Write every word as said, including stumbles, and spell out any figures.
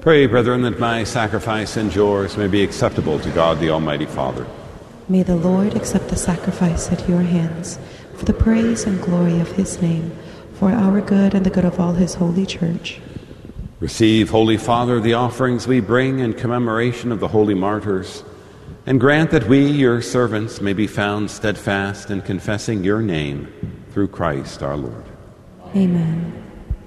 Pray, brethren, that my sacrifice and yours may be acceptable to God the Almighty Father. May the Lord accept the sacrifice at your hands for the praise and glory of his name, for our good and the good of all his holy church. Receive, Holy Father, the offerings we bring in commemoration of the holy martyrs, and grant that we, your servants, may be found steadfast in confessing your name through Christ our Lord. Amen.